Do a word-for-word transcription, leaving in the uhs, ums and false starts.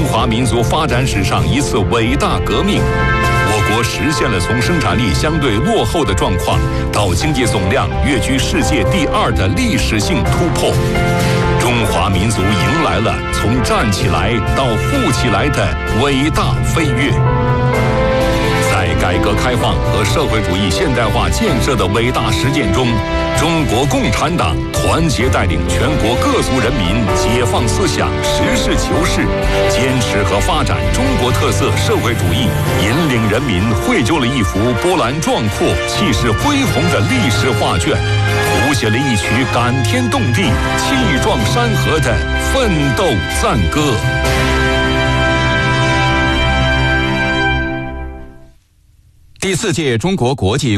华民族发展史上一次伟大革命。我国实现了从生产力相对落后的状况到经济总量跃居世界第二的历史性突破。中华民族迎来了从站起来到富起来的伟大飞跃。在改革开放和社会主义现代化建设的伟大实践中，中国共产党团结带领全国各族人民解放思想，实事求是，坚持和发展中国特色社会主义，引领人民绘就了一幅波澜壮阔、气势恢宏的历史画卷，谱写了一曲感天动地、气壮山河的奋斗赞歌。 第四届中国国际